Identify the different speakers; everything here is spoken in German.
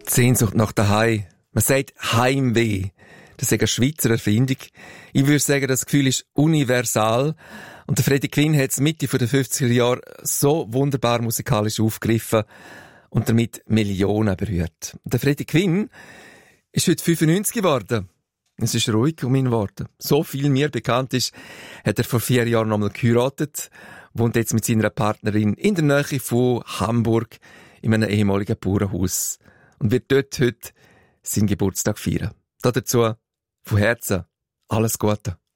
Speaker 1: Die Sehnsucht nach daheim. Man sagt Heimweh. Das ist eine Schweizer Erfindung. Ich würde sagen, das Gefühl ist universal. Und der Freddie Quinn hat es Mitte der 50er Jahre so wunderbar musikalisch aufgegriffen und damit Millionen berührt. Und der Freddie Quinn ist heute 95 geworden. Es ist ruhig um ihn geworden. So viel mir bekannt ist, hat er vor 4 Jahren nochmal geheiratet, wohnt jetzt mit seiner Partnerin in der Nähe von Hamburg in einem ehemaligen Bauernhaus und wird dort heute seinen Geburtstag feiern. Dazu von Herzen alles Gute.